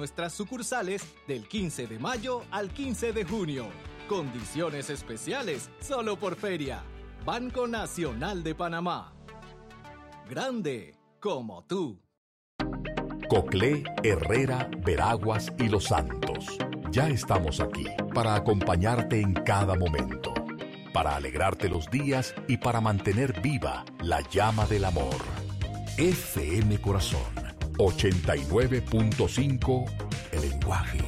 nuestras sucursales del 15 de mayo al 15 de junio. Condiciones especiales solo por feria. Banco Nacional de Panamá. Grande como tú. Coclé, Herrera, Veraguas y Los Santos. Ya estamos aquí para acompañarte en cada momento, para alegrarte los días y para mantener viva la llama del amor. FM Corazón 89.5, el lenguaje